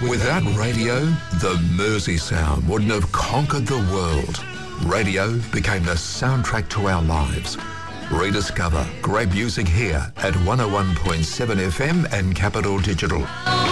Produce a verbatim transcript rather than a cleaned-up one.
Without radio, the Mersey sound wouldn't have conquered the world. Radio became the soundtrack to our lives. Rediscover great music here at one oh one point seven F M and Capital Digital.